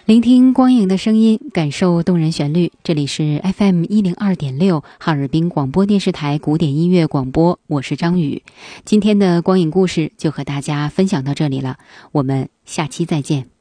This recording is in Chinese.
聆听光影的声音，感受动人旋律。这里是 FM102.6 哈尔滨广播电视台古典音乐广播，我是张宇。今天的光影故事就和大家分享到这里了，我们下期再见。